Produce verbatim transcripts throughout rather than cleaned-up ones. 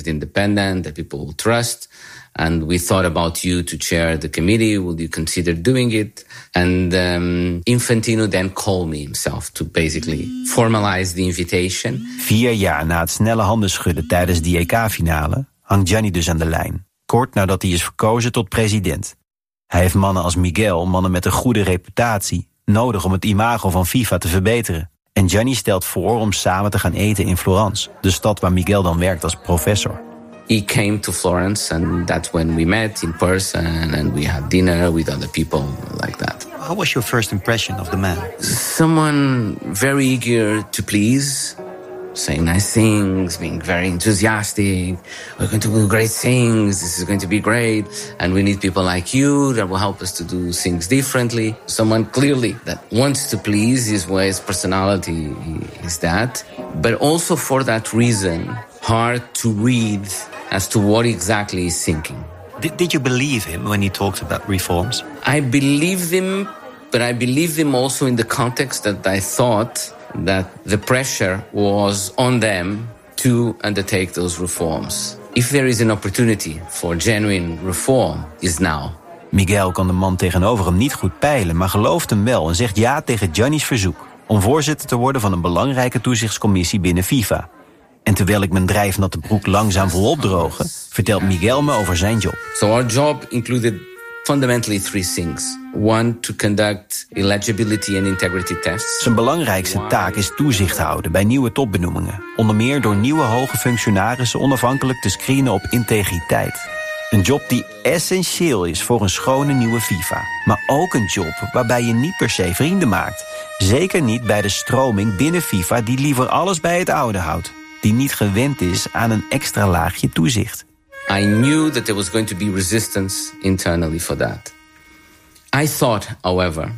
perceived independent, that people will trust. And we thought about you to chair the committee. Will you consider doing it? And um, Infantino then called me himself to basically formalize the invitation. Vier jaar na het snelle handen schudden tijdens die E K-finale hangt Gianni dus aan de lijn. Kort nadat hij is verkozen tot president. Hij heeft mannen als Miguel, mannen met een goede reputatie, nodig om het imago van FIFA te verbeteren. En Gianni stelt voor om samen te gaan eten in Florence, de stad waar Miguel dan werkt als professor. He came to Florence and that's when we met in person and we had dinner with other people like that. How was your first impression of the man? Someone very eager to please, saying nice things, being very enthusiastic. We're going to do great things. This is going to be great. And we need people like you that will help us to do things differently. Someone clearly that wants to please. His way, his personality is that. But also for that reason, hard to read as to what exactly he's thinking. Did, did you believe him when he talked about reforms? I believed him, but I believed him also in the context that I thought that the pressure was on them to undertake those reforms. If there is an opportunity for genuine reform, is now. Miguel kan de man tegenover hem niet goed peilen, maar gelooft hem wel en zegt ja tegen Gianni's verzoek om voorzitter te worden van een belangrijke toezichtscommissie binnen FIFA. En terwijl ik mijn drijfnatte broek langzaam voel opdrogen, vertelt Miguel me over zijn job. So our job included fundamentally three things. One, to conduct eligibility and integrity tests. Zijn belangrijkste taak is toezicht houden bij nieuwe topbenoemingen. Onder meer door nieuwe hoge functionarissen onafhankelijk te screenen op integriteit. Een job die essentieel is voor een schone nieuwe FIFA. Maar ook een job waarbij je niet per se vrienden maakt. Zeker niet bij de stroming binnen FIFA die liever alles bij het oude houdt. Die niet gewend is aan een extra laagje toezicht. I knew that there was going to be resistance internally for that. I thought, however,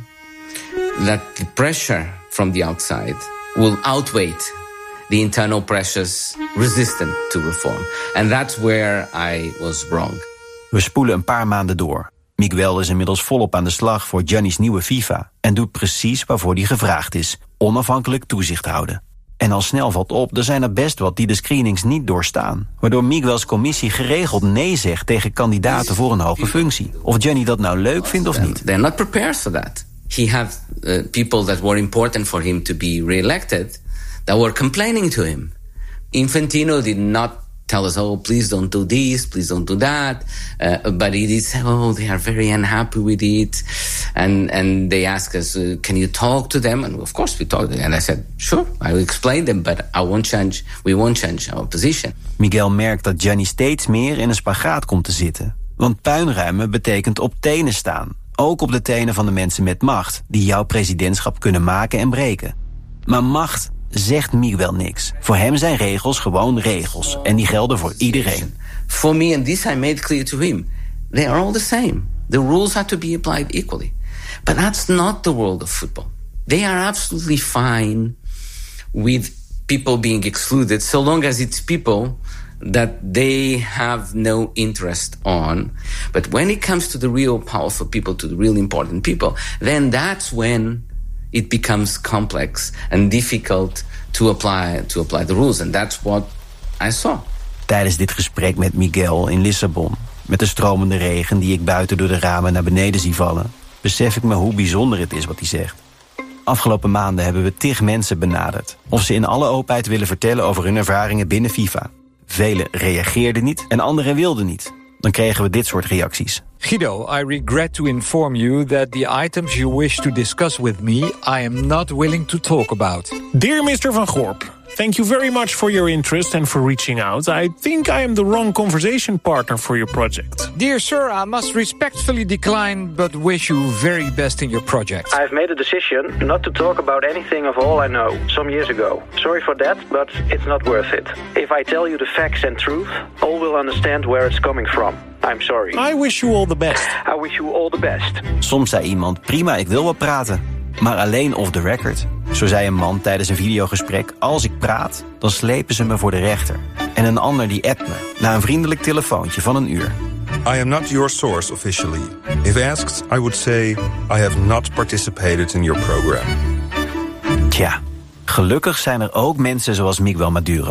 that the pressure from the outside will outweigh the internal pressures resistant to reform. And that's where I was wrong. We spoelen een paar maanden door. Miguel is inmiddels volop aan de slag voor Gianni's nieuwe FIFA en doet precies waarvoor hij gevraagd is: onafhankelijk toezicht houden. En al snel valt op, er zijn er best wat die de screenings niet doorstaan. Waardoor Miguel's commissie geregeld nee zegt tegen kandidaten voor een hoge functie. Of Gianni dat nou leuk vindt of niet. They're not prepared for that. He had uh, people that were important for him to be re-elected that were complaining to him. Infantino did not tell us, oh, please don't do this, please don't do that. Uh, but he did say, oh, they are very unhappy with it. And and they asked us, uh, can you talk to them? And of course we talked. And I said, sure, I will explain them, but I won't change, we won't change our position. Miguel merkt dat Gianni steeds meer in een spagaat komt te zitten. Want puinruimen betekent op tenen staan. Ook op de tenen van de mensen met macht, die jouw presidentschap kunnen maken en breken. Maar macht zegt Miguel niks. Voor hem zijn regels gewoon regels. En die gelden voor iedereen. For me, and this I made clear to him, they are all the same. The rules have to be applied equally. But that's not the world of football. They are absolutely fine with people being excluded, so long as it's people that they have no interest on. But when it comes to the real powerful people, to the real important people, then that's when it becomes complex and difficult to apply to apply the rules. And that's what I saw. Tijdens dit gesprek met Miguel in Lissabon, met de stromende regen die ik buiten door de ramen naar beneden zie vallen, besef ik me hoe bijzonder het is wat hij zegt. Afgelopen maanden hebben we tig mensen benaderd of ze in alle openheid willen vertellen over hun ervaringen binnen FIFA. Velen reageerden niet en anderen wilden niet. Dan kregen we dit soort reacties. Guido, I regret to inform you that the items you wish to discuss with me, I am not willing to talk about. Dear Mister Van Gorp, thank you very much for your interest and for reaching out. I think I am the wrong conversation partner for your project. Dear sir, I must respectfully decline, but wish you very best in your project. I've made a decision not to talk about anything of all I know some years ago. Sorry for that, but it's not worth it. If I tell you the facts and truth, all will understand where it's coming from. I'm sorry. I wish you all the best. I wish you all the best. Soms zei iemand, prima, ik wil wel praten. Maar alleen off the record. Zo zei een man tijdens een videogesprek, als ik praat, dan slepen ze me voor de rechter. En een ander die appt me, na een vriendelijk telefoontje van een uur. I am not your source officially. If asked, I would say, I have not participated in your program. Tja, gelukkig zijn er ook mensen zoals Miguel Maduro.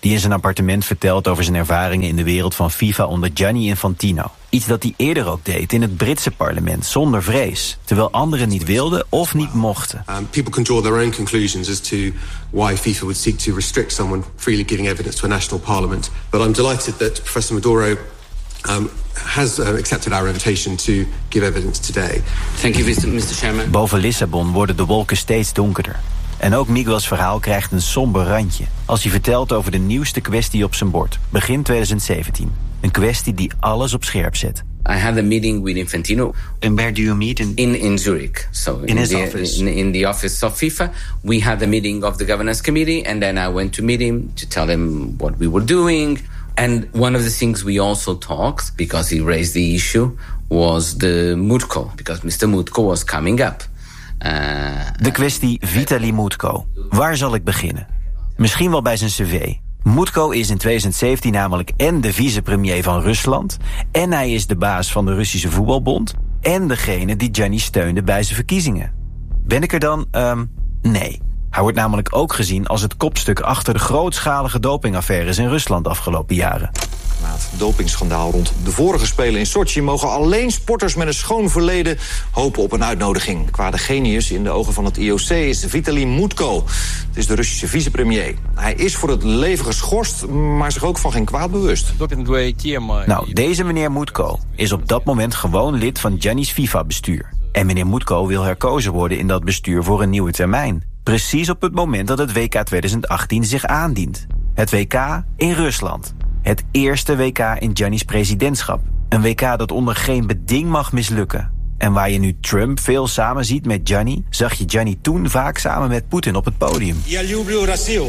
die in zijn appartement vertelt over zijn ervaringen in de wereld van FIFA onder Gianni Infantino. Iets dat hij eerder ook deed in het Britse parlement, zonder vrees. Terwijl anderen niet wilden of niet mochten. Um, people can draw their own conclusions as to why FIFA would seek to restrict someone freely giving evidence to a national parliament. But I'm delighted that Professor Maduro um, has uh, accepted our invitation to give evidence today. Thank you, mister Chairman. Boven Lissabon worden de wolken steeds donkerder. En ook Miguel's verhaal krijgt een somber randje als hij vertelt over de nieuwste kwestie op zijn bord, begin twintig zeventien. Een kwestie die alles op scherp zet. I had a meeting with Infantino. And where do you meet? In, in, in Zurich. So in, in his the, office? In, in the office of FIFA. We had a meeting of the governance committee, and then I went to meet him to tell him what we were doing. And one of the things we also talked, because he raised the issue, was the Mutko, because mister Mutko was coming up. Uh, de kwestie Vitali Mutko. Waar zal ik beginnen? Misschien wel bij zijn cv. Mutko is in twintig zeventien namelijk en de vicepremier van Rusland, en hij is de baas van de Russische voetbalbond, en degene die Gianni steunde bij zijn verkiezingen. Ben ik er dan? Um, nee. Hij wordt namelijk ook gezien als het kopstuk achter de grootschalige dopingaffaires in Rusland afgelopen jaren. Na het dopingschandaal rond de vorige Spelen in Sochi mogen alleen sporters met een schoon verleden hopen op een uitnodiging. Kwade genius in de ogen van het I O C is Vitali Mutko. Het is de Russische vicepremier. Hij is voor het leven geschorst, maar zich ook van geen kwaad bewust. Nou, deze meneer Mutko is op dat moment gewoon lid van Gianni's FIFA-bestuur. En meneer Mutko wil herkozen worden in dat bestuur voor een nieuwe termijn. Precies op het moment dat het W K twintig achttien zich aandient. Het W K in Rusland. Het eerste W K in Gianni's presidentschap. Een W K dat onder geen beding mag mislukken. En waar je nu Trump veel samen ziet met Gianni, zag je Gianni toen vaak samen met Poetin op het podium. Ja lubię Rosję.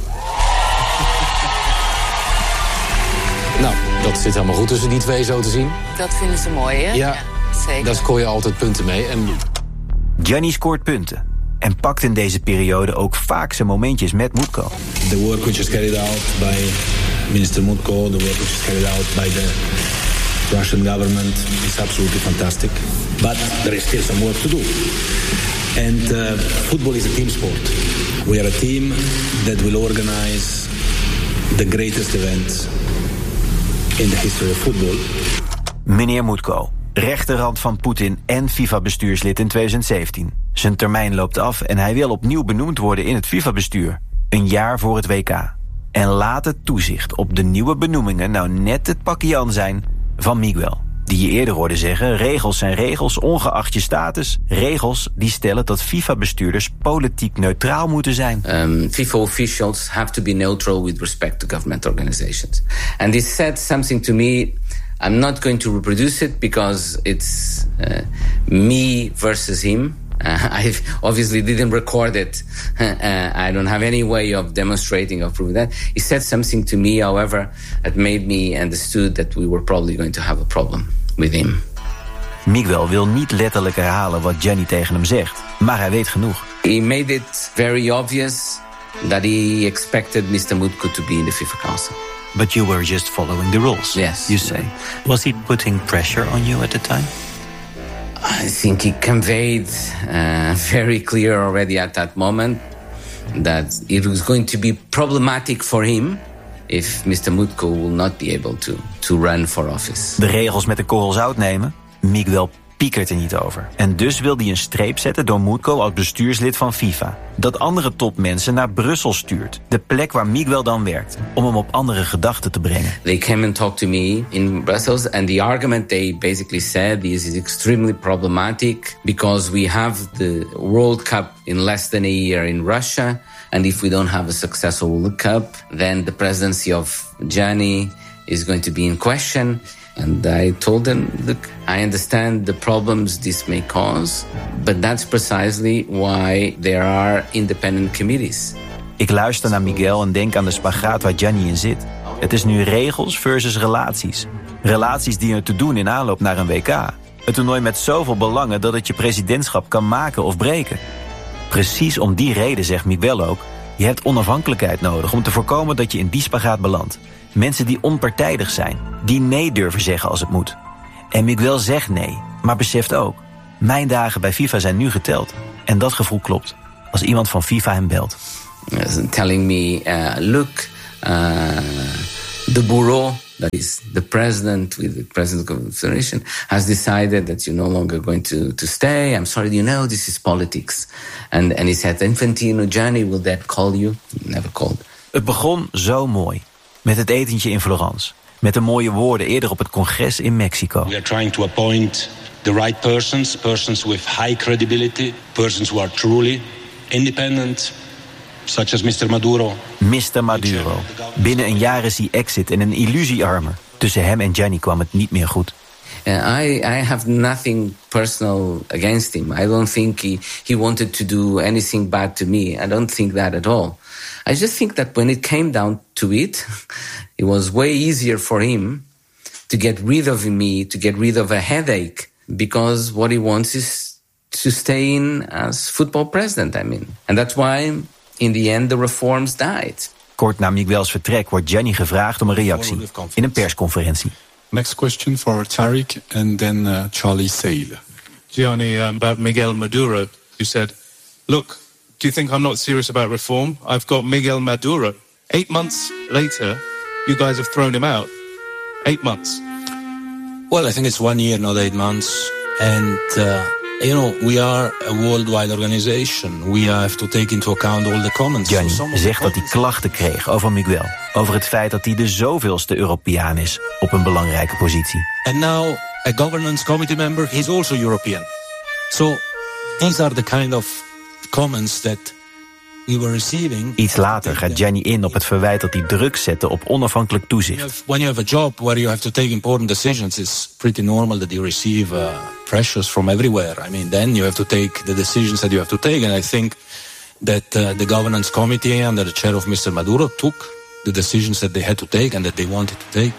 Nou, dat zit helemaal goed tussen die twee zo te zien. Dat vinden ze mooi, hè? Ja, zeker. Daar scoor je altijd punten mee. En... Gianni scoort punten. En pakt in deze periode ook vaak zijn momentjes met Mutko. The work which is carried out by Minister Mutko, the work which is carried out by the Russian government is absolutely fantastic. But there is still some work to do. And uh, football is a team sport. We are a team that will organize the greatest events in the history of football. Meneer Mutko, rechterhand van Poetin en FIFA-bestuurslid in twintig zeventien. Zijn termijn loopt af en hij wil opnieuw benoemd worden in het FIFA-bestuur. Een jaar voor het W K. En laat het toezicht op de nieuwe benoemingen nou net het pakje aan zijn van Miguel. Die je eerder hoorde zeggen, regels zijn regels, ongeacht je status. Regels die stellen dat FIFA-bestuurders politiek neutraal moeten zijn. Um, FIFA officials have to be neutral with respect to government organizations. And this said something to me. I'm not going to reproduce it because it's uh, me versus him. Uh, I obviously didn't record it. Uh, I don't have any way of demonstrating or proving that. He said something to me, however, that made me understood that we were probably going to have a problem with him. Miguel wil niet letterlijk herhalen wat Gianni tegen hem zegt, maar hij weet genoeg. He made it very obvious that he expected mister Mutko to be in the FIFA Council. But you were just following the rules, yes. You say. Was he putting pressure on you at the time? I think he conveyed uh, very clear already at that moment that it was going to be problematic for him if mister Mutko will not be able to, to run for office. De regels met de korrels zout nemen? Miguel piekert er niet over. En dus wil hij een streep zetten door Mutko als bestuurslid van FIFA. Dat andere topmensen naar Brussel stuurt. De plek waar Miguel dan werkt. Om hem op andere gedachten te brengen. They came and talked to me in Brussels. And the argument they basically said is is extremely problematic. Because we have the World Cup in less than a year in Russia. And if we don't have a successful World Cup, then the presidency of Gianni is going to be in question. And I told them, look, I understand the problems this may cause, but that's precisely why there are independent committees. Ik luister naar Miguel en denk aan de spagaat waar Gianni in zit. Het is nu regels versus relaties. Relaties die er te doen in aanloop naar een W K. Een toernooi met zoveel belangen dat het je presidentschap kan maken of breken. Precies om die reden zegt Miguel ook, je hebt onafhankelijkheid nodig om te voorkomen dat je in die spagaat belandt. Mensen die onpartijdig zijn, die nee durven zeggen als het moet. En Miguel zegt nee, maar beseft ook, mijn dagen bij FIFA zijn nu geteld. En dat gevoel klopt, als iemand van FIFA hem belt. Telling me, uh, look, uh, the bureau, that is the president with the president of the federation, has decided that you're no longer going to, to stay. I'm sorry, you know, this is politics. And, and he said, Infantino, Gianni, will that call you? Never called. Het begon zo mooi. Met het etentje in Florence. Met de mooie woorden eerder op het congres in Mexico. We are trying to appoint the right persons, persons with high credibility, persons who are truly independent, such as mister Maduro. mister Maduro. Binnen een jaar is hij exit en een illusiearmer. Tussen hem en Gianni kwam het niet meer goed. Uh, I, I have nothing personal against him. I don't think he, he wanted to do anything bad to me. I don't think that at all. I just think that when it came down to it, it was way easier for him to get rid of me, to get rid of a headache, because what he wants is to stay in as football president, I mean. And that's why, in the end, the reforms died. Kort na Miguel's vertrek wordt Gianni gevraagd om een reactie in een persconferentie. Next question for Tariq and then uh, Charlie Sale. Gianni, um, about Miguel Maduro, you said, look, do you think I'm not serious about reform? I've got Miguel Maduro. Eight months later, you guys have thrown him out. Eight months. Well, I think it's one year, not eight months. And, uh, you know, we are a worldwide organization. We have to take into account all the comments. Gianni zegt dat hij klachten kreeg over Miguel. Over het feit dat hij de zoveelste Europeaan is op een belangrijke positie. And now, a governance committee member, he's also European. So, these are the kind of comments that we were receiving. Iets later gaat Gianni in op het verwijt dat hij druk zette op onafhankelijk toezicht. When you have a job where you have to take important decisions, it's pretty normal that you receive uh, pressures from everywhere. I mean, then you have to take the decisions that you have to take. And I think that uh, the governance committee under the chair of mister Maduro took the decisions that they had to take and that they wanted to take.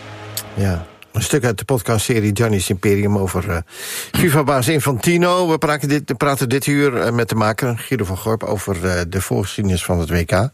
Ja. Een stuk uit de podcastserie Gianni's Imperium over uh, FIFA-baas Infantino. We praten dit, we praten dit uur uh, met de maker, Guido van Gorp, over uh, de voorgeschiedenis van het W K.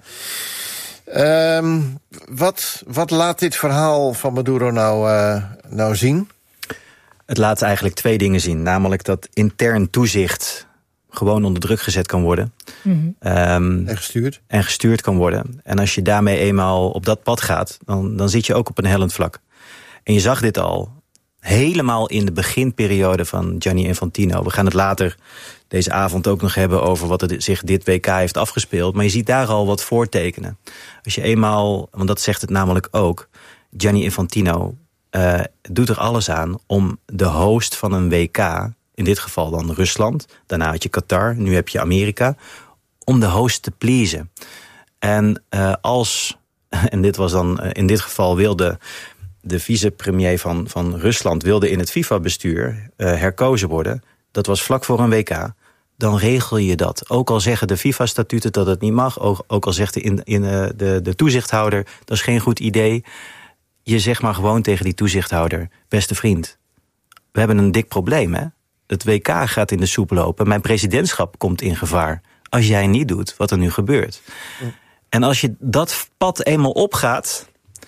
Um, wat, wat laat dit verhaal van Maduro nou, uh, nou zien? Het laat eigenlijk twee dingen zien. Namelijk dat intern toezicht gewoon onder druk gezet kan worden. Mm-hmm. Um, en gestuurd. En gestuurd kan worden. En als je daarmee eenmaal op dat pad gaat, dan, dan zit je ook op een hellend vlak. En je zag dit al helemaal in de beginperiode van Gianni Infantino. We gaan het later deze avond ook nog hebben over wat er zich dit W K heeft afgespeeld. Maar je ziet daar al wat voortekenen. Als je eenmaal, want dat zegt het namelijk ook, Gianni Infantino uh, doet er alles aan om de host van een W K, in dit geval dan Rusland, daarna had je Qatar, nu heb je Amerika, om de host te pleasen. En uh, als, en dit was dan uh, in dit geval wilde de vicepremier van, van Rusland wilde in het FIFA-bestuur uh, herkozen worden. Dat was vlak voor een W K. Dan regel je dat. Ook al zeggen de FIFA-statuten dat het niet mag. Ook, ook al zegt de, in, in, uh, de, de toezichthouder, dat is geen goed idee. Je zegt maar gewoon tegen die toezichthouder, beste vriend, we hebben een dik probleem, hè? Het W K gaat in de soep lopen. Mijn presidentschap komt in gevaar. Als jij niet doet wat er nu gebeurt. Ja. En als je dat pad eenmaal opgaat,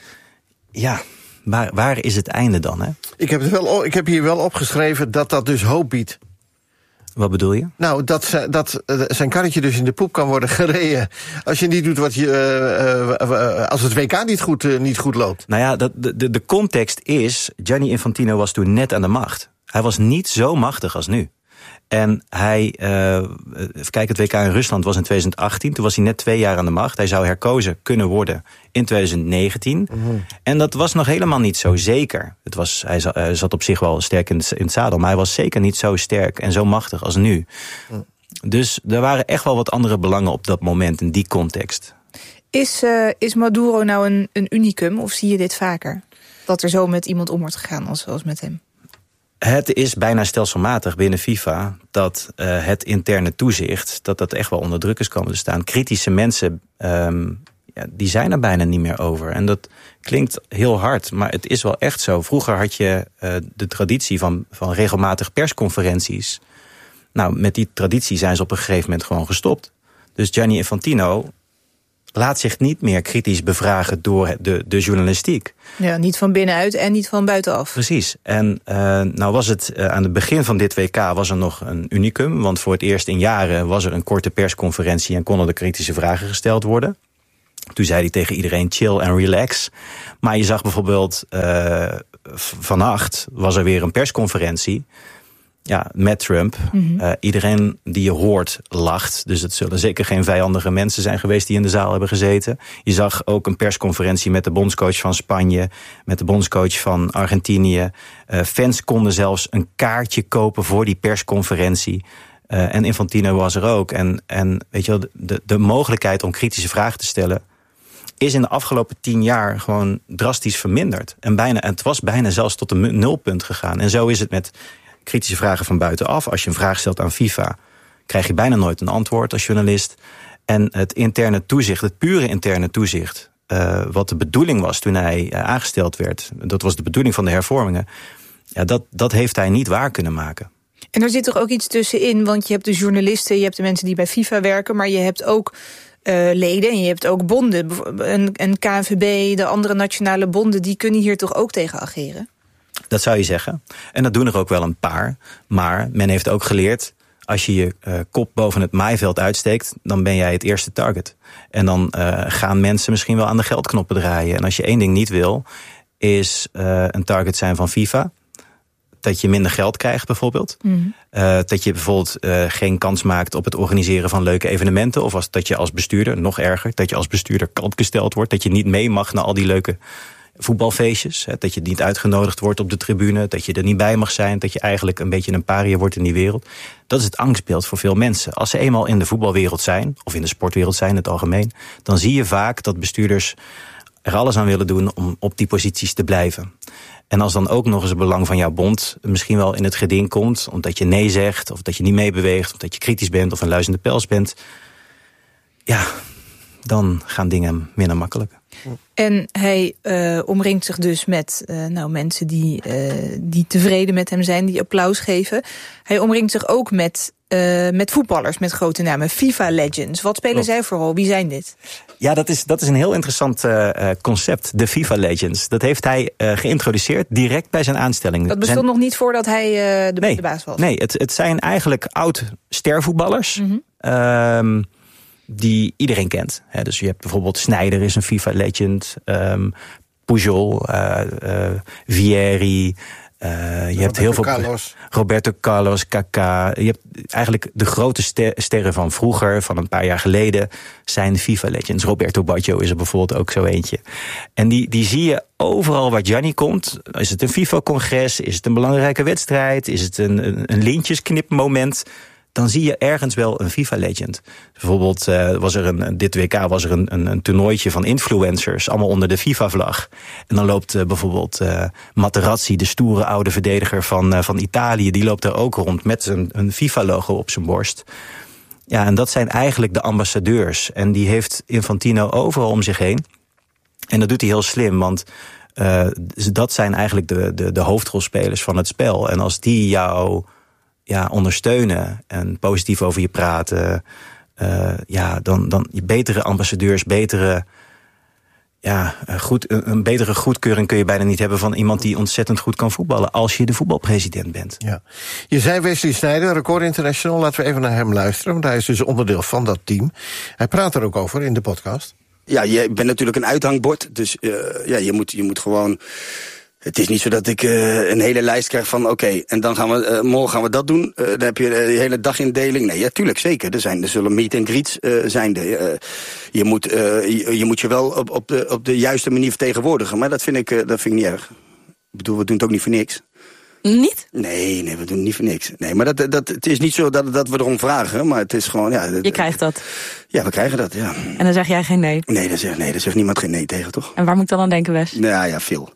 ja, Waar, waar is het einde dan, hè? Ik heb, het wel, ik heb hier wel opgeschreven dat dat dus hoop biedt. Wat bedoel je? Nou, dat, ze, dat zijn karretje dus in de poep kan worden gereden. Als je niet doet wat je, uh, uh, als het W K niet goed, uh, niet goed loopt. Nou ja, dat, de, de context is, Gianni Infantino was toen net aan de macht. Hij was niet zo machtig als nu. En hij, uh, even kijken, het W K in Rusland was in twintig achttien. Toen was hij net twee jaar aan de macht. Hij zou herkozen kunnen worden in twintig negentien. Mm-hmm. En dat was nog helemaal niet zo zeker. Het was, hij zat, uh, zat op zich wel sterk in het, in het zadel. Maar hij was zeker niet zo sterk en zo machtig als nu. Mm. Dus er waren echt wel wat andere belangen op dat moment in die context. Is, uh, is Maduro nou een, een unicum of zie je dit vaker? Dat er zo met iemand om wordt gegaan als, als met hem? Het is bijna stelselmatig binnen FIFA dat uh, het interne toezicht, dat dat echt wel onder druk is komen te staan. Kritische mensen, um, ja, die zijn er bijna niet meer over. En dat klinkt heel hard, maar het is wel echt zo. Vroeger had je uh, de traditie van, van regelmatig persconferenties. Nou, met die traditie zijn ze op een gegeven moment gewoon gestopt. Dus Gianni Infantino laat zich niet meer kritisch bevragen door de, de journalistiek. Ja, niet van binnenuit en niet van buitenaf. Precies. En uh, nou was het uh, aan het begin van dit W K was er nog een unicum. Want voor het eerst in jaren was er een korte persconferentie en konden er kritische vragen gesteld worden. Toen zei hij tegen iedereen chill en relax. Maar je zag bijvoorbeeld uh, vannacht was er weer een persconferentie. Ja, met Trump. Mm-hmm. Uh, iedereen die je hoort lacht. Dus het zullen zeker geen vijandige mensen zijn geweest die in de zaal hebben gezeten. Je zag ook een persconferentie met de bondscoach van Spanje, met de bondscoach van Argentinië. Uh, fans konden zelfs een kaartje kopen voor die persconferentie. Uh, en Infantino was er ook. En, en weet je wel, de, de mogelijkheid om kritische vragen te stellen is in de afgelopen tien jaar gewoon drastisch verminderd. En, bijna, en het was bijna zelfs tot een nulpunt gegaan. En zo is het met kritische vragen van buitenaf. Als je een vraag stelt aan FIFA, krijg je bijna nooit een antwoord als journalist. En het interne toezicht, het pure interne toezicht, uh, wat de bedoeling was toen hij uh, aangesteld werd, dat was de bedoeling van de hervormingen, ja, dat, dat heeft hij niet waar kunnen maken. En er zit toch ook iets tussenin, want je hebt de journalisten, je hebt de mensen die bij FIFA werken, maar je hebt ook uh, leden en je hebt ook bonden. Een, een K N V B, de andere nationale bonden, die kunnen hier toch ook tegen ageren? Dat zou je zeggen. En dat doen er ook wel een paar. Maar men heeft ook geleerd, als je je uh, kop boven het maaiveld uitsteekt, dan ben jij het eerste target. En dan uh, gaan mensen misschien wel aan de geldknoppen draaien. En als je één ding niet wil, is uh, een target zijn van FIFA. Dat je minder geld krijgt bijvoorbeeld. Mm. Uh, dat je bijvoorbeeld uh, geen kans maakt op het organiseren van leuke evenementen. Of als, dat je als bestuurder, nog erger, dat je als bestuurder kantgesteld wordt. Dat je niet mee mag naar al die leuke voetbalfeestjes. Hè, dat je niet uitgenodigd wordt op de tribune. Dat je er niet bij mag zijn. Dat je eigenlijk een beetje een paria wordt in die wereld. Dat is het angstbeeld voor veel mensen. Als ze eenmaal in de voetbalwereld zijn, of in de sportwereld zijn in het algemeen, dan zie je vaak dat bestuurders er alles aan willen doen om op die posities te blijven. En als dan ook nog eens het belang van jouw bond misschien wel in het geding komt, omdat je nee zegt, of dat je niet meebeweegt, of dat je kritisch bent, of een luizende pels bent, ja, dan gaan dingen minder makkelijk. En hij uh, omringt zich dus met uh, nou, mensen die, uh, die tevreden met hem zijn, die applaus geven. Hij omringt zich ook met, uh, met voetballers met grote namen, FIFA-legends. Wat spelen Klopt. zij voor rol? Wie zijn dit? Ja, dat is, dat is een heel interessant uh, concept, de FIFA-legends. Dat heeft hij uh, geïntroduceerd direct bij zijn aanstelling. Dat bestond zijn nog niet voordat hij uh, de, nee, de baas was? Nee, het, het zijn eigenlijk oud-stervoetballers. Mm-hmm. Uh, die iedereen kent. He, dus je hebt bijvoorbeeld Sneijder is een FIFA-legend. Um, Pujol, uh, uh, Vieri. Uh, je Roberto hebt heel veel. Carlos. Roberto Carlos, Kaká. Je hebt eigenlijk de grote ster- sterren van vroeger, van een paar jaar geleden, zijn FIFA-legends. Roberto Baggio is er bijvoorbeeld ook zo eentje. En die, die zie je overal waar Gianni komt. Is het een FIFA-congres? Is het een belangrijke wedstrijd? Is het een, een, een lintjesknipmoment? Dan zie je ergens wel een FIFA-legend. Bijvoorbeeld uh, was er een, dit W K was er een, een, een toernooitje van influencers, allemaal onder de FIFA-vlag. En dan loopt uh, bijvoorbeeld uh, Materazzi, de stoere oude verdediger van, uh, van Italië, die loopt er ook rond met een, een FIFA-logo op zijn borst. Ja, en dat zijn eigenlijk de ambassadeurs. En die heeft Infantino overal om zich heen. En dat doet hij heel slim, want uh, dat zijn eigenlijk de, de, de hoofdrolspelers van het spel. En als die jou ja, ondersteunen en positief over je praten, uh, ja, dan, dan betere ambassadeurs, betere, ja, goed, een, een betere goedkeuring kun je bijna niet hebben van iemand die ontzettend goed kan voetballen als je de voetbalpresident bent. Ja. Je zei Wesley Sneijder, Record International. Laten we even naar hem luisteren, want hij is dus onderdeel van dat team. Hij praat er ook over in de podcast. Ja, je bent natuurlijk een uithangbord, dus uh, ja, je moet, je moet gewoon. Het is niet zo dat ik uh, een hele lijst krijg van oké, okay, en dan gaan we uh, morgen gaan we dat doen. Uh, dan heb je de uh, hele dagindeling. Nee, ja, tuurlijk, zeker. Er zijn, er zullen meet and greets uh, zijn. De, uh, je moet, uh, je, je moet je wel op, op de op de juiste manier vertegenwoordigen. Maar dat vind ik, uh, dat vind ik niet erg. Ik bedoel, we doen het ook niet voor niks. Niet? Nee, nee, we doen het niet voor niks. Nee, maar dat, dat, het is niet zo dat, dat we erom vragen, maar het is gewoon, ja. Je krijgt dat? Ja, we krijgen dat, ja. En dan zeg jij geen nee? Nee, daar zegt, nee, daar zegt niemand geen nee tegen, toch? En waar moet ik dan aan denken, Wes? Nou ja, veel.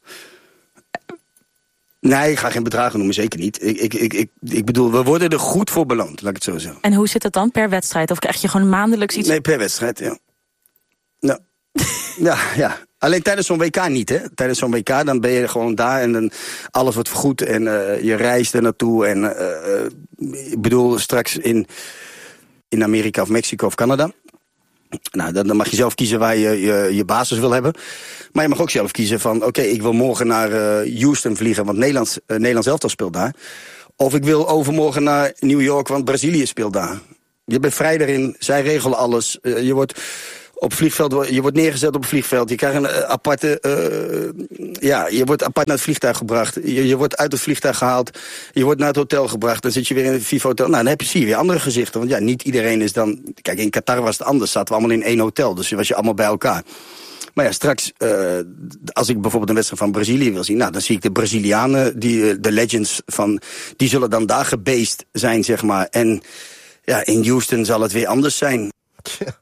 Nee, ik ga geen bedragen noemen, zeker niet. Ik, ik, ik, ik, ik bedoel, we worden er goed voor beloond, laat ik het zo zeggen. En hoe zit het dan per wedstrijd? Of krijg je gewoon maandelijks iets? Nee, per wedstrijd, ja. Nou, ja, ja. Alleen tijdens zo'n W K niet, hè. Tijdens zo'n W K, dan ben je gewoon daar en dan alles wordt vergoed en uh, je reist er naartoe. En uh, ik bedoel, straks in, in Amerika of Mexico of Canada. Nou, dan, dan mag je zelf kiezen waar je, je je basis wil hebben. Maar je mag ook zelf kiezen van, oké, okay, ik wil morgen naar uh, Houston vliegen, want Nederlands, uh, Nederlands elftal speelt daar. Of ik wil overmorgen naar New York, want Brazilië speelt daar. Je bent vrij daarin, zij regelen alles. Uh, je wordt op vliegveld, je wordt neergezet op een vliegveld. Je krijgt een uh, aparte, uh, ja, je wordt apart naar het vliegtuig gebracht. Je, je wordt uit het vliegtuig gehaald. Je wordt naar het hotel gebracht. Dan zit je weer in het FIFA-hotel. Nou, dan heb je, zie je weer andere gezichten. Want ja, niet iedereen is dan... Kijk, in Qatar was het anders. Zaten we allemaal in één hotel. Dus was je allemaal bij elkaar. Maar ja, straks, uh, als ik bijvoorbeeld een wedstrijd van Brazilië wil zien... nou, dan zie ik de Brazilianen, die, de legends van... die zullen dan daar gebeest zijn, zeg maar. En ja, in Houston zal het weer anders zijn. Ja.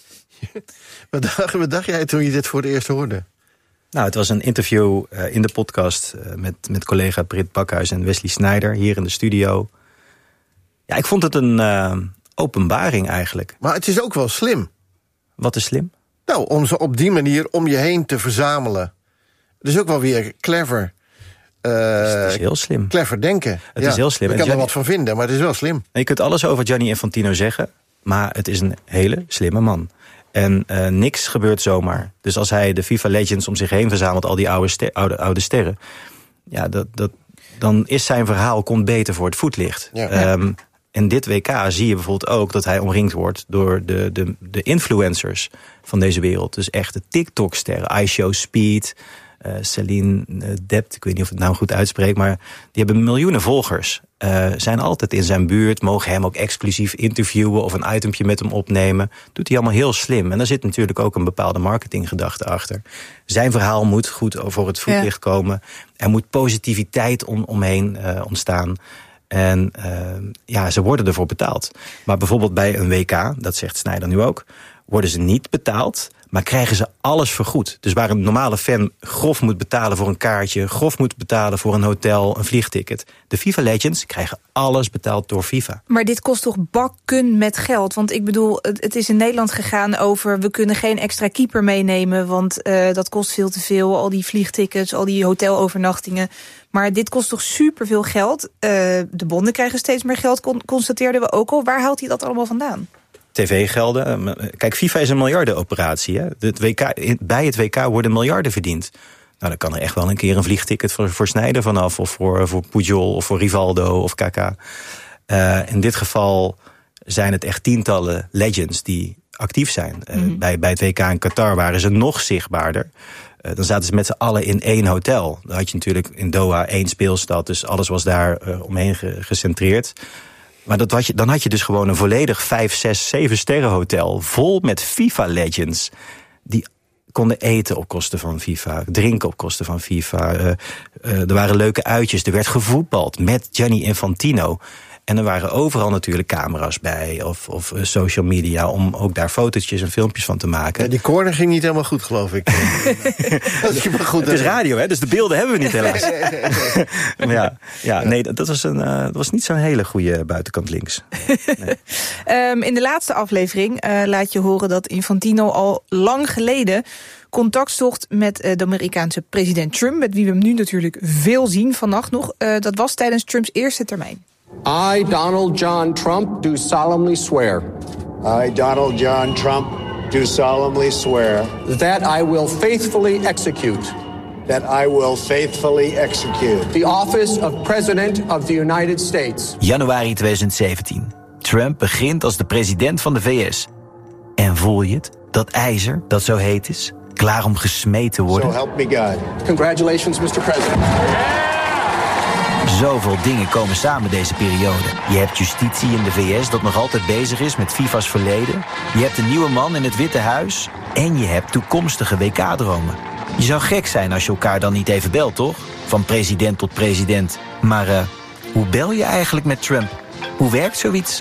Wat dacht, wat dacht jij toen je dit voor het eerst hoorde? Nou, het was een interview uh, in de podcast... Uh, met, met collega Britt Bakhuis en Wesley Sneijder hier in de studio. Ja, ik vond het een uh, openbaring eigenlijk. Maar het is ook wel slim. Wat is slim? Nou, om ze op die manier om je heen te verzamelen. Het is ook wel weer clever. Uh, het is heel slim. Clever denken. Het ja, is heel slim. Ik kan Gianni... er wat van vinden, maar het is wel slim. Je kunt alles over Gianni Infantino zeggen... maar het is een hele slimme man. En uh, niks gebeurt zomaar. Dus als hij de FIFA Legends om zich heen verzamelt... al die oude, ster, oude, oude sterren... ja, dat, dat, dan is zijn verhaal komt beter voor het voetlicht. Ja. Um, in dit W K zie je bijvoorbeeld ook dat hij omringd wordt... door de, de, de influencers van deze wereld. Dus echt de TikTok-sterren. iShow Speed, uh, Celine uh, Dept, ik weet niet of ik het nou goed uitspreek... maar die hebben miljoenen volgers. Uh, zijn altijd in zijn buurt, mogen hem ook exclusief interviewen... of een itempje met hem opnemen. Doet hij allemaal heel slim. En daar zit natuurlijk ook een bepaalde marketinggedachte achter. Zijn verhaal moet goed voor het voetlicht ja. komen. Er moet positiviteit om, omheen uh, ontstaan... En uh, ja, ze worden ervoor betaald. Maar bijvoorbeeld bij een W K, dat zegt Sneijder nu ook... worden ze niet betaald, maar krijgen ze alles vergoed. Dus waar een normale fan grof moet betalen voor een kaartje... grof moet betalen voor een hotel, een vliegticket... de FIFA Legends krijgen alles betaald door FIFA. Maar dit kost toch bakken met geld? Want ik bedoel, het is in Nederland gegaan over... we kunnen geen extra keeper meenemen, want uh, dat kost veel te veel. Al die vliegtickets, al die hotelovernachtingen... Maar dit kost toch superveel geld. Uh, de bonden krijgen steeds meer geld, con- constateerden we ook al. Waar haalt hij dat allemaal vandaan? T V-gelden. Kijk, FIFA is een miljardenoperatie. Hè? Het W K, bij het W K worden miljarden verdiend. Nou, dan kan er echt wel een keer een vliegticket voor, voor Sneijder vanaf... of voor, voor Pujol, of voor Rivaldo, of K K. Uh, in dit geval zijn het echt tientallen legends die actief zijn. Uh, mm-hmm. bij, bij het W K in Qatar waren ze nog zichtbaarder. Uh, dan zaten ze met z'n allen in één hotel. Dan had je natuurlijk in Doha één speelstad, dus alles was daar uh, omheen ge- gecentreerd. Maar dat had je, dan had je dus gewoon een volledig vijf, zes, zeven sterren hotel... vol met FIFA-legends die konden eten op kosten van FIFA... drinken op kosten van FIFA. Uh, uh, er waren leuke uitjes, er werd gevoetbald met Gianni Infantino... En er waren overal natuurlijk camera's bij of, of social media... om ook daar fotootjes en filmpjes van te maken. Ja, die corner ging niet helemaal goed, geloof ik. Dat je maar goed het is radio, hè, dus de beelden hebben we niet helaas. ja, ja, nee, dat was, een, uh, dat was niet zo'n hele goede buitenkant links. Nee. um, in de laatste aflevering uh, laat je horen dat Infantino al lang geleden... contact zocht met uh, de Amerikaanse president Trump... met wie we hem nu natuurlijk veel zien vannacht nog. Uh, dat was tijdens Trumps eerste termijn. I, Donald John Trump, do solemnly swear. I, Donald John Trump, do solemnly swear. That I will faithfully execute. That I will faithfully execute. The office of President of the United States. Januari twintig zeventien. Trump begint als de president van de V S. En voel je het? Dat ijzer, dat zo heet is, klaar om gesmeed te worden? So help me God. Congratulations, mister President. Zoveel dingen komen samen deze periode. Je hebt justitie in de V S dat nog altijd bezig is met FIFA's verleden. Je hebt een nieuwe man in het Witte Huis. En je hebt toekomstige W K-dromen. Je zou gek zijn als je elkaar dan niet even belt, toch? Van president tot president. Maar uh, hoe bel je eigenlijk met Trump? Hoe werkt zoiets?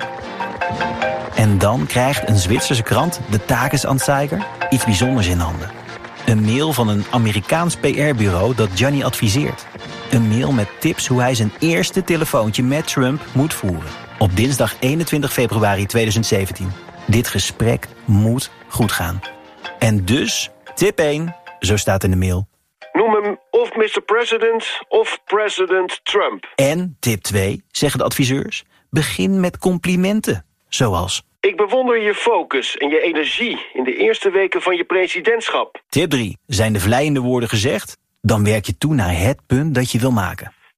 En dan krijgt een Zwitserse krant, de Tagesanzeiger, iets bijzonders in handen. Een mail van een Amerikaans P R-bureau dat Gianni adviseert. Een mail met tips hoe hij zijn eerste telefoontje met Trump moet voeren. Op dinsdag eenentwintig februari twintig zeventien. Dit gesprek moet goed gaan. En dus, tip één, zo staat in de mail. Noem hem of mister President of President Trump. En tip twee, zeggen de adviseurs, begin met complimenten. Zoals: ik bewonder je focus en je energie in de eerste weken van je presidentschap. Tip drie, zijn de vleiende woorden gezegd? Dan werk je toe naar het punt dat je wil maken.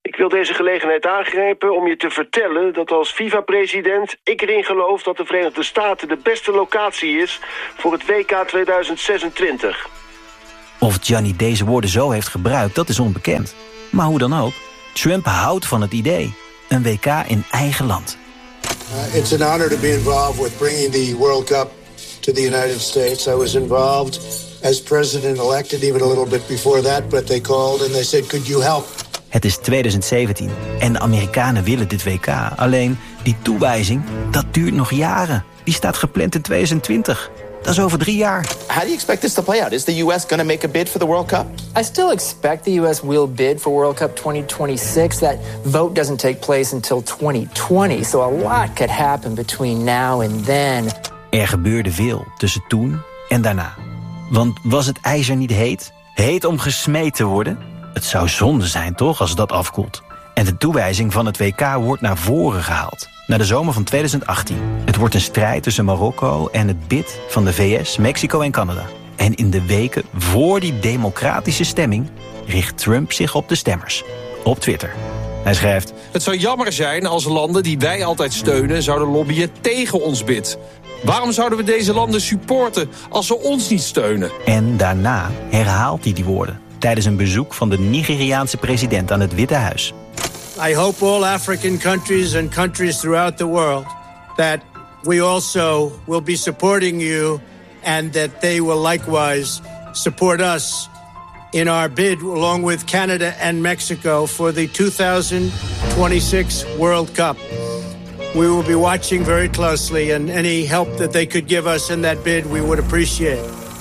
Ik wil deze gelegenheid aangrijpen om je te vertellen dat als FIFA-president ik erin geloof dat de Verenigde Staten de beste locatie is voor het W K tweeduizend zesentwintig. Of Gianni deze woorden zo heeft gebruikt, dat is onbekend. Maar hoe dan ook, Trump houdt van het idee. Een W K in eigen land. Uh, it's an honor to be involved with bringing the World Cup to the United States. I was involved as president-elect and even a little bit before that, but they called and they said, could you help? Het is tweeduizend zeventien en de Amerikanen willen dit W K. Alleen die toewijzing, dat duurt nog jaren. Die staat gepland in tweeduizend twintig. Dat is over drie jaar. How do you expect this to play out? Is the U S going to make a bid for the World Cup? I still expect the U S will bid for World Cup twenty twenty-six. That vote doesn't take place until twenty twenty. So a lot could happen between now and then. Er gebeurde veel tussen toen en daarna. Want was het ijzer niet heet? Heet om gesmeed te worden? Het zou zonde zijn, toch, als dat afkoelt. En de toewijzing van het W K wordt naar voren gehaald. Naar de zomer van tweeduizend achttien. Het wordt een strijd tussen Marokko en het bid van de V S, Mexico en Canada. En in de weken voor die democratische stemming richt Trump zich op de stemmers. Op Twitter. Hij schrijft: Het zou jammer zijn als landen die wij altijd steunen zouden lobbyen tegen ons bid. Waarom zouden we deze landen supporten als ze ons niet steunen? En daarna herhaalt hij die woorden tijdens een bezoek van de Nigeriaanse president aan het Witte Huis. I hope all African countries and countries throughout the world that we also will be supporting you and that they will likewise support us in our bid along with Canada and Mexico for the two thousand twenty-six World Cup. We will be watching very closely, and any help that they could give us in that bid we would appreciate.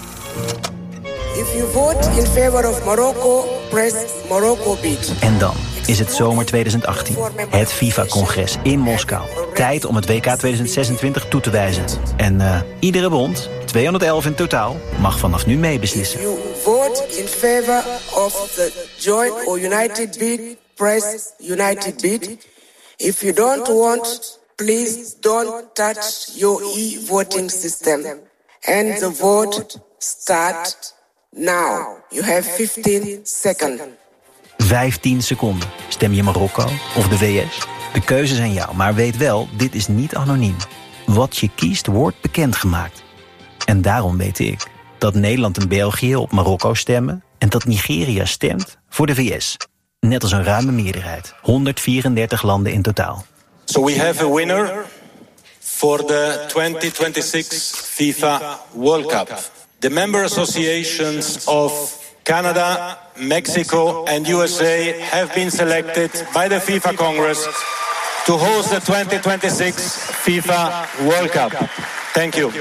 If you vote in favor of Morocco, press Morocco bid. En dan is het zomer tweeduizend achttien. Het FIFA-congres in Moskou. Tijd om het W K tweeduizend zesentwintig toe te wijzen. En uh, iedere bond, tweehonderdelf in totaal, mag vanaf nu meebeslissen. If you vote in favor of the joint or united bid, press united bid. If you don't want, please don't touch your e-voting system. And the vote starts now. You have fifteen seconds. vijftien seconden. Stem je Marokko of de V S? De keuze is aan jou, maar weet wel, dit is niet anoniem. Wat je kiest wordt bekendgemaakt. En daarom weet ik dat Nederland en België op Marokko stemmen en dat Nigeria stemt voor de V S. Net als een ruime meerderheid. honderdvierendertig landen in totaal. So we have a winner for the twenty twenty-six FIFA World Cup. The member associations of Canada, Mexico and U S A have been selected by the FIFA Congress to host the twenty twenty-six FIFA World Cup. Thank you.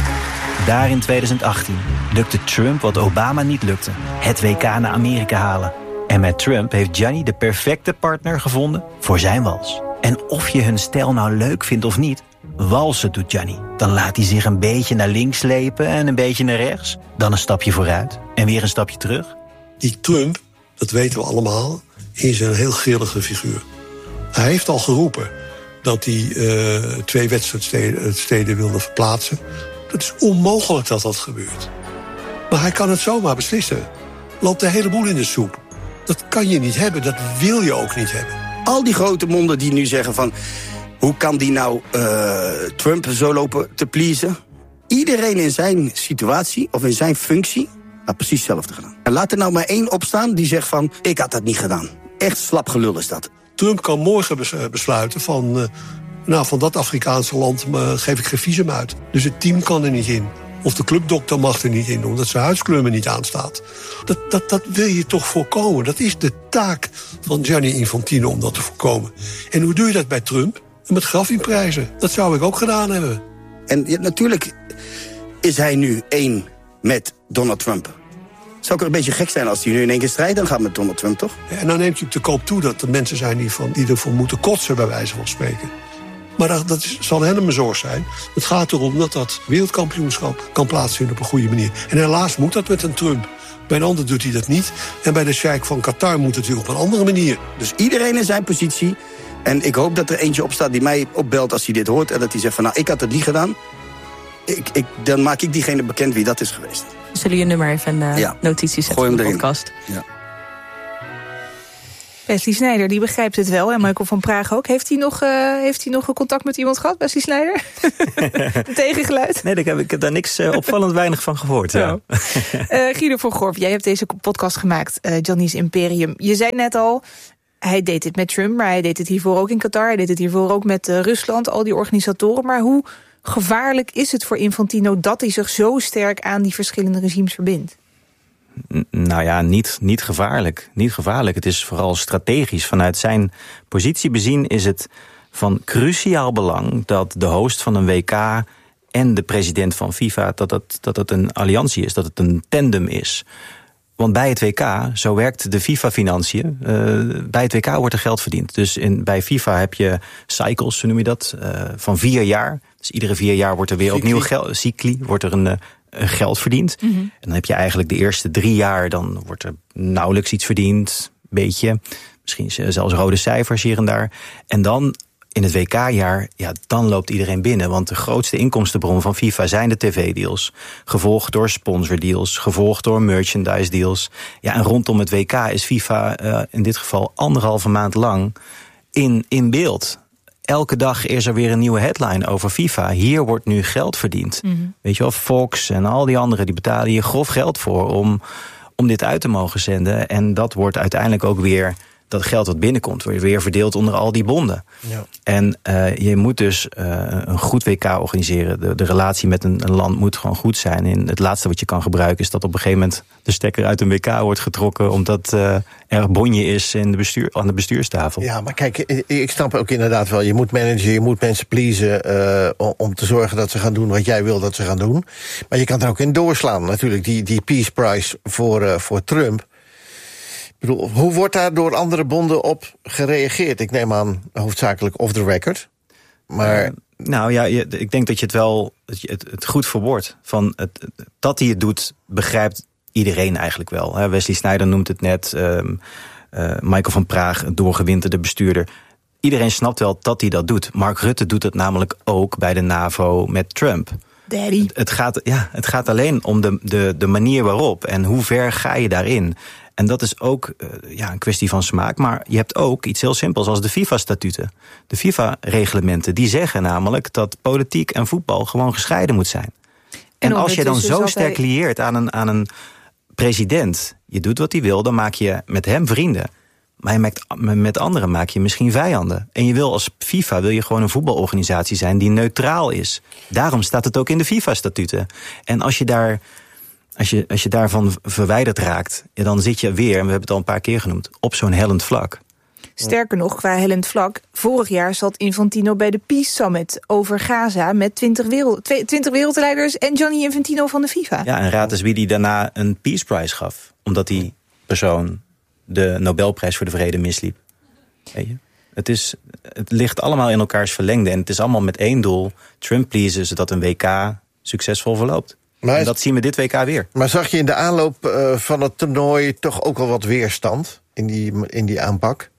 Daar in tweeduizend achttien lukte Trump wat Obama niet lukte. Het W K naar Amerika halen. En met Trump heeft Gianni de perfecte partner gevonden voor zijn wals. En of je hun stijl nou leuk vindt of niet, walsen doet Gianni. Dan laat hij zich een beetje naar links slepen en een beetje naar rechts. Dan een stapje vooruit en weer een stapje terug. Die Trump, dat weten we allemaal, is een heel grillige figuur. Hij heeft al geroepen dat hij uh, twee wedstrijdsteden wilde verplaatsen. Dat is onmogelijk dat dat gebeurt. Maar hij kan het zomaar beslissen. Loopt de hele boel in de soep. Dat kan je niet hebben, dat wil je ook niet hebben. Al die grote monden die nu zeggen van, hoe kan die nou uh, Trump zo lopen te pleasen? Iedereen in zijn situatie of in zijn functie had precies hetzelfde gedaan. En laat er nou maar één opstaan die zegt van, ik had dat niet gedaan. Echt slap gelul is dat. Trump kan morgen besluiten van, uh, nou, van dat Afrikaanse land uh, geef ik geen visum uit. Dus het team kan er niet in. Of de clubdokter mag er niet in, omdat zijn huidskleur er niet aanstaat. Dat, dat, dat wil je toch voorkomen. Dat is de taak van Gianni Infantino om dat te voorkomen. En hoe doe je dat bij Trump? Met grafinprijzen. Dat zou ik ook gedaan hebben. En ja, natuurlijk is hij nu één met Donald Trump. Zou ook een beetje gek zijn als hij nu in één keer strijden gaat met Donald Trump, toch? Ja, en dan neemt u te koop toe dat er mensen zijn die, van, die ervoor moeten kotsen, bij wijze van spreken. Maar dat, dat is, zal hen een zorg zijn. Het gaat erom dat dat wereldkampioenschap kan plaatsvinden op een goede manier. En helaas moet dat met een Trump. Bij een ander doet hij dat niet. En bij de sheik van Qatar moet het weer op een andere manier. Dus iedereen in zijn positie. En ik hoop dat er eentje opstaat die mij opbelt als hij dit hoort. En dat hij zegt van, nou, ik had het niet gedaan. Ik, ik, dan maak ik diegene bekend wie dat is geweest. Zullen je nummer even in de ja. notities zetten Gooi hem van de erin. podcast? Ja. Wesley Sneijder, die begrijpt het wel. En Michael van Praag ook. Heeft hij nog, uh, heeft hij nog een contact met iemand gehad, Wesley Sneijder? Een tegengeluid? Nee, ik heb, ik heb daar niks uh, opvallend weinig van gehoord. Ja. uh, Guido van Gorp, jij hebt deze podcast gemaakt, uh, Gianni's Imperium. Je zei net al, hij deed dit met Trump, maar hij deed het hiervoor ook in Qatar. Hij deed het hiervoor ook met uh, Rusland, al die organisatoren. Maar hoe gevaarlijk is het voor Infantino dat hij zich zo sterk aan die verschillende regimes verbindt? Nou ja, niet, niet gevaarlijk. Niet gevaarlijk. Het is vooral strategisch. Vanuit zijn positie bezien is het van cruciaal belang dat de host van een W K en de president van FIFA, dat het, dat het een alliantie is, dat het een tandem is. Want bij het W K, zo werkt de FIFA-financiën, uh, bij het W K wordt er geld verdiend. Dus in, bij FIFA heb je cycles, zo noem je dat, uh, van vier jaar. Dus iedere vier jaar wordt er weer cycli. opnieuw geld, cycli, wordt er een, uh, een geld verdiend. Mm-hmm. En dan heb je eigenlijk de eerste drie jaar, dan wordt er nauwelijks iets verdiend, beetje. Misschien zelfs rode cijfers hier en daar. En dan in het W K-jaar, ja, dan loopt iedereen binnen. Want de grootste inkomstenbron van FIFA zijn de tv-deals. Gevolgd door sponsordeals, gevolgd door merchandise-deals. Ja, en rondom het W K is FIFA uh, in dit geval anderhalve maand lang in, in beeld. Elke dag is er weer een nieuwe headline over FIFA. Hier wordt nu geld verdiend. Mm-hmm. Weet je wel, Fox en al die anderen, die betalen hier grof geld voor om, om dit uit te mogen zenden. En dat wordt uiteindelijk ook weer, dat geld wat binnenkomt, wordt weer verdeeld onder al die bonden. Ja. En uh, je moet dus uh, een goed W K organiseren. De, de relatie met een, een land moet gewoon goed zijn. En het laatste wat je kan gebruiken is dat op een gegeven moment de stekker uit een W K wordt getrokken, omdat uh, er bonje is in de bestuur, aan de bestuurstafel. Ja, maar kijk, ik snap ook inderdaad wel, je moet managen, je moet mensen pleasen uh, om te zorgen dat ze gaan doen wat jij wil dat ze gaan doen. Maar je kan er ook in doorslaan natuurlijk. Die, die Peace Prize voor, uh, voor Trump. Ik bedoel, hoe wordt daar door andere bonden op gereageerd? Ik neem aan hoofdzakelijk off the record. Maar Uh, nou ja, je, ik denk dat je het wel het, het goed verwoordt. Van het, dat hij het doet, begrijpt iedereen eigenlijk wel. Hè? Wesley Sneijder noemt het net. Um, uh, Michael van Praag, een doorgewinterde bestuurder. Iedereen snapt wel dat hij dat doet. Mark Rutte doet het namelijk ook bij de NAVO met Trump. Daddy. Het, het, gaat, ja, het gaat alleen om de, de, de manier waarop en hoe ver ga je daarin. En dat is ook uh, ja, een kwestie van smaak. Maar je hebt ook iets heel simpels als de FIFA-statuten. De FIFA-reglementen, die zeggen namelijk dat politiek en voetbal gewoon gescheiden moet zijn. En, en als je dan zo sterk hij... lieert aan een, aan een president, je doet wat hij wil, dan maak je met hem vrienden. Maar je maakt, met anderen maak je misschien vijanden. En je wil als FIFA wil je gewoon een voetbalorganisatie zijn die neutraal is. Daarom staat het ook in de FIFA-statuten. En als je daar... Als je, als je daarvan verwijderd raakt, ja, dan zit je weer, en we hebben het al een paar keer genoemd, op zo'n hellend vlak. Sterker nog, qua hellend vlak, vorig jaar zat Infantino bij de Peace Summit over Gaza met twintig, wereld, twintig wereldleiders en Gianni Infantino van de FIFA. Ja, en raad eens wie die daarna een Peace Prize gaf, omdat die persoon de Nobelprijs voor de Vrede misliep. Weet je? Het, is, het ligt allemaal in elkaars verlengde en het is allemaal met één doel, Trump pleasen, zodat een W K succesvol verloopt. Maar en dat zien we dit W K weer. Maar zag je in de aanloop uh, van het toernooi toch ook wel wat weerstand in die, in die aanpak?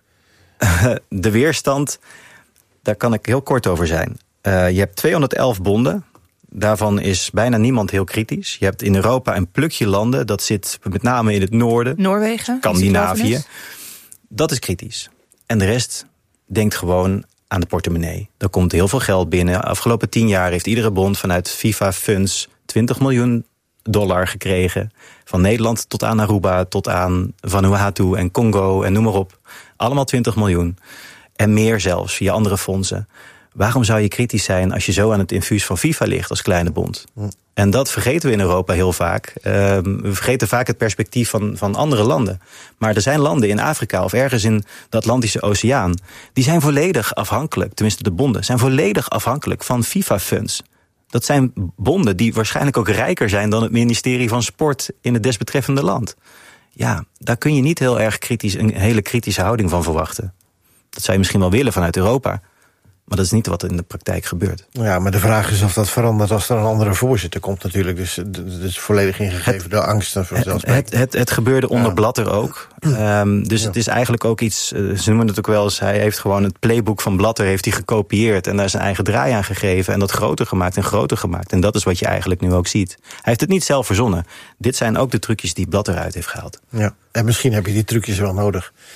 De weerstand, daar kan ik heel kort over zijn. Uh, je hebt tweehonderdelf bonden. Daarvan is bijna niemand heel kritisch. Je hebt in Europa een plukje landen. Dat zit met name in het noorden. Noorwegen. Scandinavië. Dat is kritisch. En de rest denkt gewoon aan de portemonnee. Er komt heel veel geld binnen. Afgelopen tien jaar heeft iedere bond vanuit FIFA-funds twintig miljoen dollar gekregen. Van Nederland tot aan Aruba, tot aan Vanuatu en Congo en noem maar op. Allemaal twintig miljoen. En meer zelfs, via andere fondsen. Waarom zou je kritisch zijn als je zo aan het infuus van FIFA ligt als kleine bond? Hm. En dat vergeten we in Europa heel vaak. Uh, we vergeten vaak het perspectief van, van andere landen. Maar er zijn landen in Afrika of ergens in de Atlantische Oceaan, die zijn volledig afhankelijk, tenminste de bonden, zijn volledig afhankelijk van FIFA-funds. Dat zijn bonden die waarschijnlijk ook rijker zijn dan het ministerie van Sport in het desbetreffende land. Ja, daar kun je niet heel erg kritisch, een hele kritische houding van verwachten. Dat zou je misschien wel willen vanuit Europa. Maar dat is niet wat in de praktijk gebeurt. Ja, maar de vraag is of dat verandert als er een andere voorzitter komt natuurlijk. Dus het is volledig ingegeven het, door angsten vanzelfsprekend. Het, het, het gebeurde onder ja. Blatter ook. Um, dus ja. het is eigenlijk ook iets, uh, ze noemen het ook wel eens, hij heeft gewoon het playbook van Blatter heeft hij gekopieerd en daar zijn eigen draai aan gegeven en dat groter gemaakt en groter gemaakt. En dat is wat je eigenlijk nu ook ziet. Hij heeft het niet zelf verzonnen. Dit zijn ook de trucjes die Blatter uit heeft gehaald. Ja, en misschien heb je die trucjes wel nodig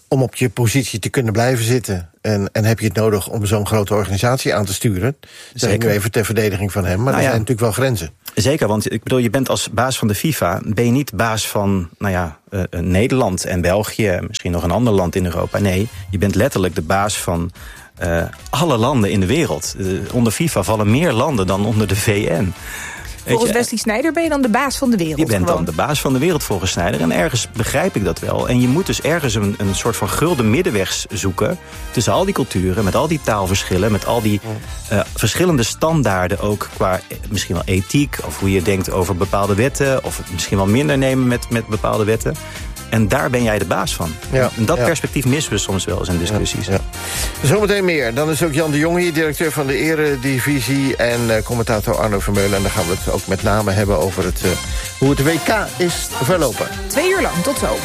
om op je positie te kunnen blijven zitten. En, en heb je het nodig om zo'n grote organisatie aan te sturen? Zeg ik nu even ter verdediging van hem, maar nou er zijn ja. natuurlijk wel grenzen. Zeker, want ik bedoel, je bent als baas van de FIFA, ben je niet baas van nou ja, uh, Nederland en België, misschien nog een ander land in Europa. Nee, je bent letterlijk de baas van uh, alle landen in de wereld. Uh, onder FIFA vallen meer landen dan onder de V N. Volgens Wesley Sneijder ben je dan de baas van de wereld. Je bent gewoon. dan de baas van de wereld volgens Sneijder. En ergens begrijp ik dat wel. En je moet dus ergens een, een soort van gulden middenweg zoeken tussen al die culturen, met al die taalverschillen, met al die uh, verschillende standaarden ook qua misschien wel ethiek, of hoe je denkt over bepaalde wetten, of het misschien wel minder nemen met, met bepaalde wetten. En daar ben jij de baas van. Ja, en dat ja. perspectief missen we soms wel eens in discussies. Ja, ja. Zometeen meer. Dan is ook Jan de Jonge hier, directeur van de Eredivisie, en uh, commentator Arno Vermeulen. En dan gaan we het ook met name hebben over het, uh, hoe het W K is verlopen. Twee uur lang, tot zo.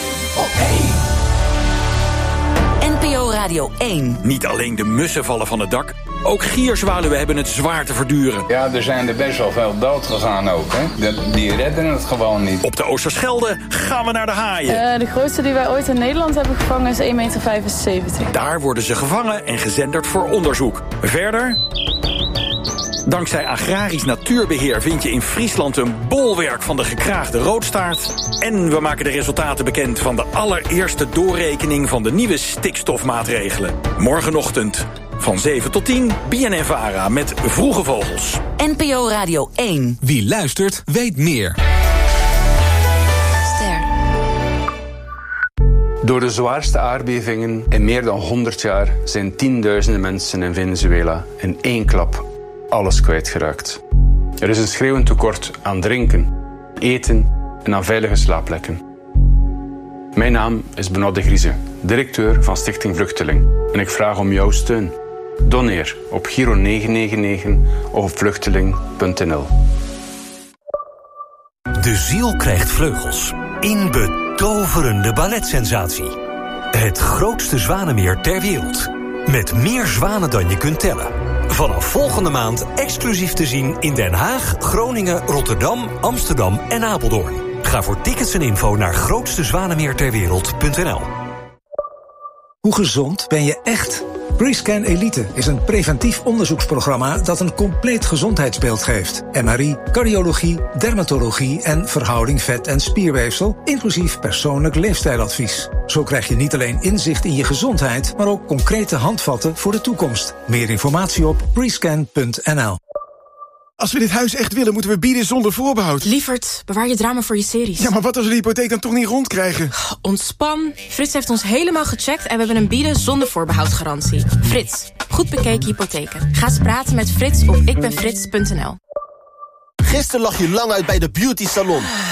N P O Radio één. Niet alleen de mussen vallen van het dak, ook gierzwaluwen hebben het zwaar te verduren. Ja, er zijn er best wel veel dood gegaan ook, hè. Die redden het gewoon niet. Op de Oosterschelde gaan we naar de haaien. Uh, de grootste die wij ooit in Nederland hebben gevangen is één meter vijfenzeventig. Daar worden ze gevangen en gezenderd voor onderzoek. Verder, dankzij agrarisch natuurbeheer vind je in Friesland een bolwerk van de gekraagde roodstaart. En we maken de resultaten bekend van de allereerste doorrekening van de nieuwe stikstofmaatregelen. Morgenochtend van zeven tot tien, B N N Vara met Vroege Vogels. N P O Radio één. Wie luistert, weet meer. Ster. Door de zwaarste aardbevingen in meer dan honderd jaar zijn tienduizenden mensen in Venezuela in één klap alles kwijtgeraakt. Er is een schreeuwend tekort aan drinken, eten en aan veilige slaapplekken. Mijn naam is Benoît de Grieze, directeur van Stichting Vluchteling. En ik vraag om jouw steun. Doneer op Giro negen negen negen of op vluchteling punt n l. De ziel krijgt vleugels. In betoverende balletsensatie. Het grootste zwanenmeer ter wereld. Met meer zwanen dan je kunt tellen. Vanaf volgende maand exclusief te zien in Den Haag, Groningen, Rotterdam, Amsterdam en Apeldoorn. Ga voor tickets en info naar grootste zwanenmeer ter wereld punt n l. Hoe gezond ben je echt? Prescan Elite is een preventief onderzoeksprogramma dat een compleet gezondheidsbeeld geeft. M R I, cardiologie, dermatologie en verhouding vet- en spierweefsel, inclusief persoonlijk leefstijladvies. Zo krijg je niet alleen inzicht in je gezondheid, maar ook concrete handvatten voor de toekomst. Meer informatie op prescan punt n l. Als we dit huis echt willen, moeten we bieden zonder voorbehoud. Lievert, bewaar je drama voor je series. Ja, maar wat als we de hypotheek dan toch niet rondkrijgen? Ontspan. Frits heeft ons helemaal gecheckt en we hebben een bieden zonder voorbehoudgarantie. Frits, goed bekeken hypotheken. Ga eens praten met Frits op ikbenfrits punt n l. Gisteren lag je lang uit bij de beauty salon.